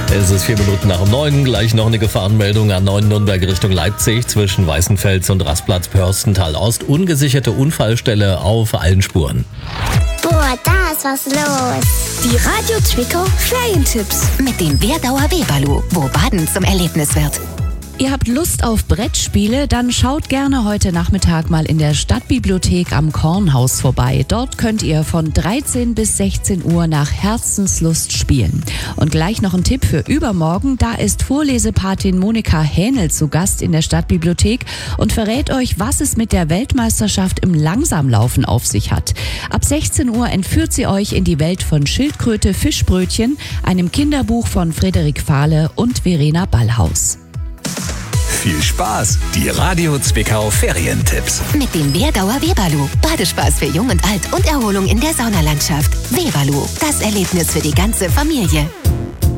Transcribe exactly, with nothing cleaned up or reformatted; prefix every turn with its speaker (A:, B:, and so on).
A: Es ist vier Minuten nach dem neun. Gleich noch eine Gefahrenmeldung an neun Nürnberg Richtung Leipzig zwischen Weißenfels und Rastplatz Pörstental Ost. Ungesicherte Unfallstelle auf allen Spuren.
B: Boah, da ist was los.
C: Die Radio Zwickau Ferientipps mit dem Werdauer Weberlu, wo Baden zum Erlebnis wird.
D: Ihr habt Lust auf Brettspiele? Dann schaut gerne heute Nachmittag mal in der Stadtbibliothek am Kornhaus vorbei. Dort könnt ihr von dreizehn bis sechzehn Uhr nach Herzenslust spielen. Und gleich noch ein Tipp für übermorgen. Da ist Vorlesepatin Monika Hähnel zu Gast in der Stadtbibliothek und verrät euch, was es mit der Weltmeisterschaft im Langsamlaufen auf sich hat. Ab sechzehn Uhr entführt sie euch in die Welt von Schildkröte, Fischbrötchen, einem Kinderbuch von Frederik Fahle und Verena Ballhaus.
E: Viel Spaß! Die Radio Zwickau Ferientipps.
C: Mit dem Werdauer Weberlu. Badespaß für Jung und Alt und Erholung in der Saunalandschaft. Weberlu, das Erlebnis für die ganze Familie.